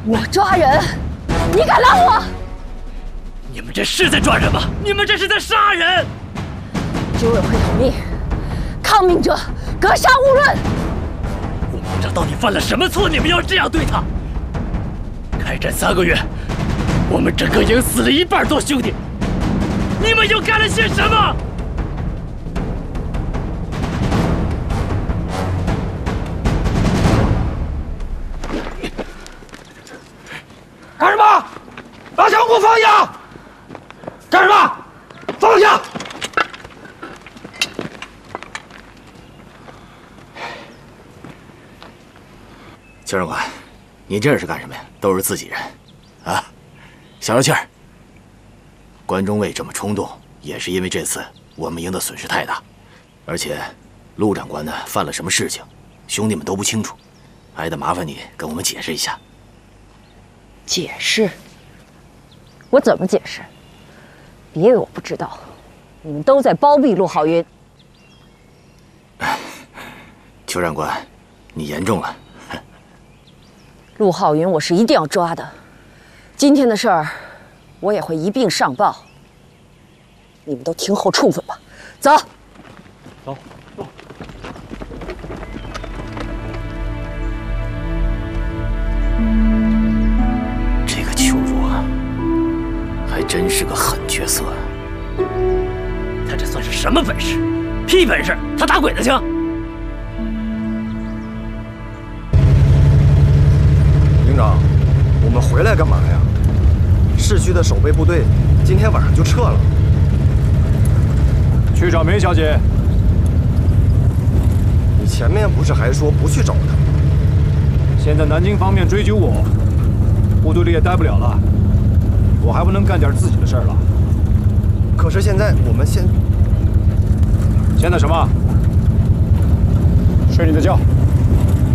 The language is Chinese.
我抓人，你敢拦我？ 你们这是在抓人吗？你们这是在杀人！ 居委会统命，抗命者格杀勿论。 顾部长到底犯了什么错？你们要这样对他？开战3个月，我们整个营死了1半多兄弟，你们又干了些什么？ 干什么？把枪给我放下！干什么？放下！ 邱长官，您这是干什么呀？都是自己人，啊，消消气儿。关中尉这么冲动，也是因为这次我们营的损失太大，而且陆长官呢犯了什么事情，兄弟们都不清楚，还得麻烦你跟我们解释一下。 解释？我怎么解释？别以为我不知道，你们都在包庇陆浩云。 邱长官，你严重了。 陆浩云，我是一定要抓的。今天的事儿，我也会一并上报。你们都听候处分吧。走。 走。 这个邱若还真是个狠角色啊！ 他这算是什么本事？屁本事！他打鬼子枪！ 营长，我们回来干嘛呀？市区的守备部队今天晚上就撤了。 去找梅小姐。 你前面不是还说不去找她？ 现在南京方面追究我，部队里也待不了了，我还不能干点自己的事儿了。 可是现在我们现在什么？ 睡你的觉。